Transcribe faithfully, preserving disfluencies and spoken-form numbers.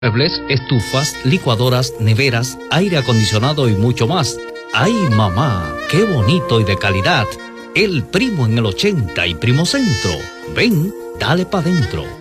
Muebles, estufas, licuadoras, neveras, aire acondicionado y mucho más. ¡Ay, mamá! ¡Qué bonito y de calidad! El Primo en el ochenta y Primo Centro. Ven, dale pa' dentro.